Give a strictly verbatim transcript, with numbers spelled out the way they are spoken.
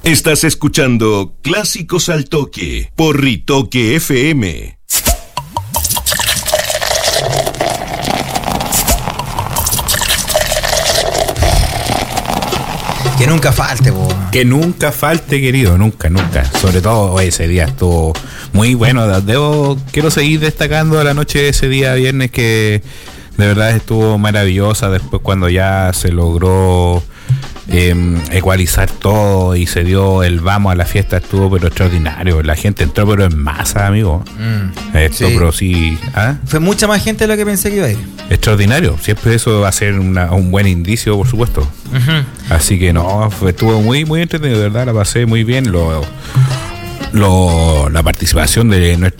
Estás escuchando Clásicos al Toque por Ritoque F M. Que nunca falte, bo. Que nunca falte, querido, nunca, nunca. Sobre todo ese día estuvo muy bueno. Debo, quiero seguir destacando la noche de ese día viernes, que de verdad estuvo maravillosa. Después cuando ya se logró eh, ecualizar todo y se dio el vamos a la fiesta, estuvo pero extraordinario. La gente entró pero en masa, amigo. Mm, Esto, sí. Pero sí. ¿Ah? Fue mucha más gente de lo que pensé que iba a ir. Extraordinario. Siempre eso va a ser una, un buen indicio, por supuesto. Uh-huh. Así que no, fue, estuvo muy, muy entretenido, de verdad, la pasé muy bien. Lo, lo, la participación de nuestro